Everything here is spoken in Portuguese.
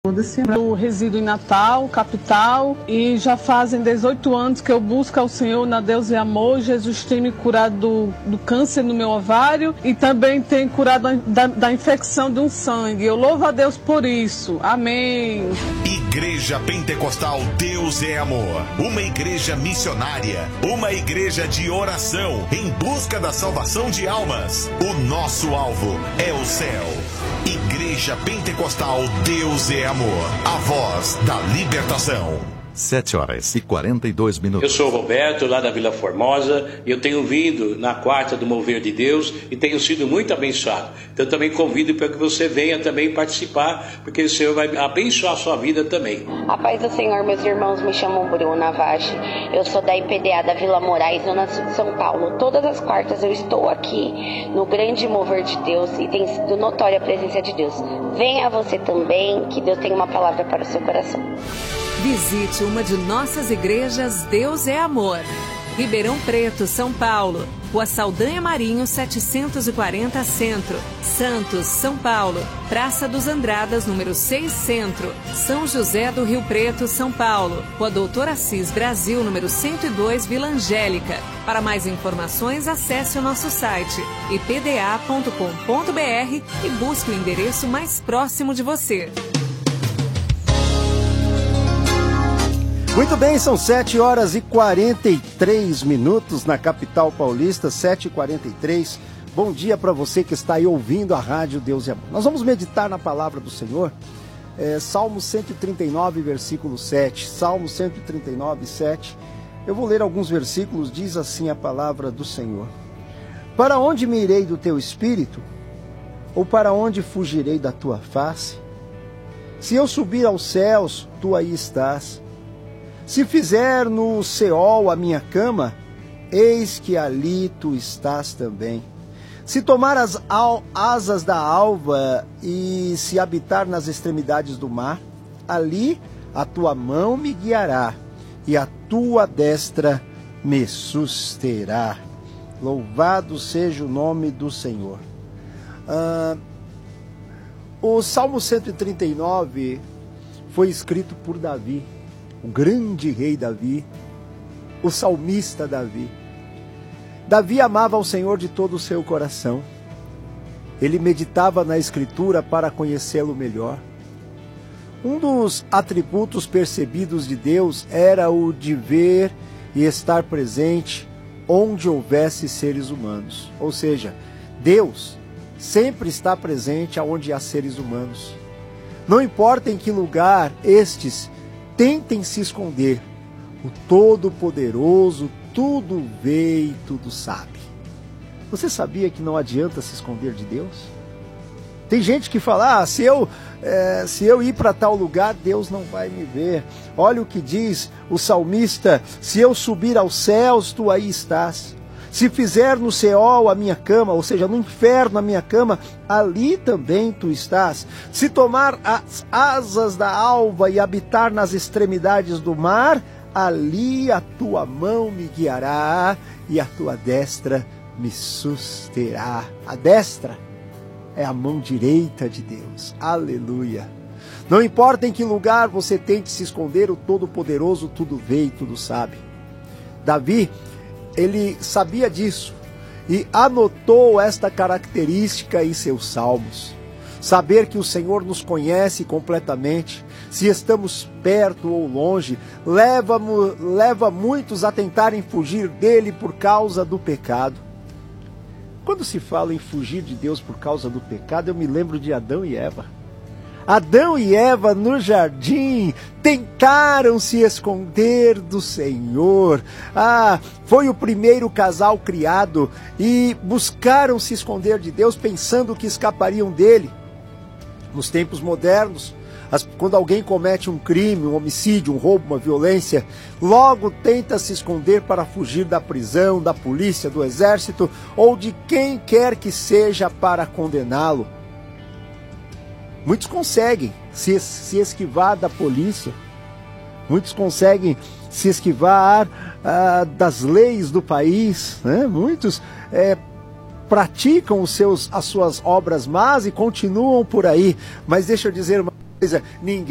Eu resido em Natal, capital, e já fazem 18 anos que eu busco ao Senhor na Deus e Amor. Jesus tem me curado do câncer no meu ovário e também tem curado da infecção de um sangue. Eu louvo a Deus por isso. Amém. Igreja Pentecostal Deus é Amor. Uma igreja missionária. Uma igreja de oração em busca da salvação de almas. O nosso alvo é o céu. Igreja Pentecostal Deus é Amor. A voz da libertação. 7h42. Eu sou o Roberto, lá da Vila Formosa, e eu tenho vindo na quarta do Mover de Deus e tenho sido muito abençoado. Então eu também convido para que você venha também participar, porque o Senhor vai abençoar a sua vida também. A paz do Senhor, meus irmãos, me chamam Bruna Vache. Eu sou da IPDA da Vila Moraes, Zona Sul de São Paulo. Todas as quartas eu estou aqui no grande Mover de Deus e tem sido notória a presença de Deus. Venha você também, que Deus tem uma palavra para o seu coração. Visite uma de nossas igrejas Deus é Amor. Ribeirão Preto, São Paulo. Rua Saldanha Marinho, 740 Centro. Santos, São Paulo. Praça dos Andradas, número 6 Centro. São José do Rio Preto, São Paulo. Rua Doutor Assis Brasil, número 102, Vila Angélica. Para mais informações, acesse o nosso site ipda.com.br e busque o endereço mais próximo de você. Muito bem, são 7h43 na capital paulista, 7h43. Bom dia para você que está aí ouvindo a rádio Deus é Amor. Nós vamos meditar na palavra do Senhor, Salmo 139, versículo 7. Salmo 139, 7. Eu vou ler alguns versículos, diz assim a palavra do Senhor. Para onde me irei do teu espírito? Ou para onde fugirei da tua face? Se eu subir aos céus, tu aí estás. Se fizer no Seol a minha cama, eis que ali tu estás também. Se tomar as asas da alva e se habitar nas extremidades do mar, ali a tua mão me guiará e a tua destra me susterá. Louvado seja o nome do Senhor. O Salmo 139 foi escrito por Davi, o grande rei Davi, o salmista Davi. Davi amava ao Senhor de todo o seu coração. Ele meditava na Escritura para conhecê-lo melhor. Um dos atributos percebidos de Deus era o de ver e estar presente onde houvesse seres humanos. Ou seja, Deus sempre está presente aonde há seres humanos. Não importa em que lugar estes tentem se esconder, o Todo-Poderoso tudo vê e tudo sabe. Você sabia que não adianta se esconder de Deus? Tem gente que fala, se eu ir para tal lugar, Deus não vai me ver. Olha o que diz o salmista, se eu subir aos céus, tu aí estás. Se fizer no Seol a minha cama, ou seja, no inferno a minha cama, ali também tu estás. Se tomar as asas da alva e habitar nas extremidades do mar, ali a tua mão me guiará e a tua destra me susterá. A destra é a mão direita de Deus. Aleluia. Não importa em que lugar você tente se esconder, o Todo-Poderoso tudo vê e tudo sabe. Davi, ele sabia disso e anotou esta característica em seus salmos. Saber que o Senhor nos conhece completamente, se estamos perto ou longe, leva muitos a tentarem fugir dele por causa do pecado. Quando se fala em fugir de Deus por causa do pecado, eu me lembro de Adão e Eva. Adão e Eva no jardim tentaram se esconder do Senhor. Foi o primeiro casal criado e buscaram se esconder de Deus pensando que escapariam dele. Nos tempos modernos, quando alguém comete um crime, um homicídio, um roubo, uma violência, logo tenta se esconder para fugir da prisão, da polícia, do exército ou de quem quer que seja para condená-lo. Muitos conseguem se esquivar da polícia, muitos conseguem se esquivar das leis do país, né? Muitos praticam as suas obras más e continuam por aí. Mas deixa eu dizer uma coisa, ninguém